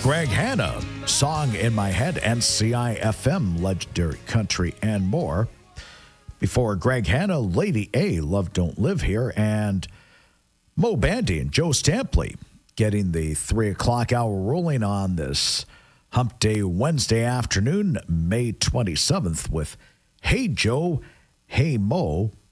Greg Hanna, Song in My Head, NCIFM, Legendary Country, and more. Before Greg Hanna, Lady A, Love Don't Live Here, and Mo Bandy and Joe Stampley getting the 3 o'clock hour rolling on this Hump Day Wednesday afternoon, May 27th, with Hey Joe, Hey Mo.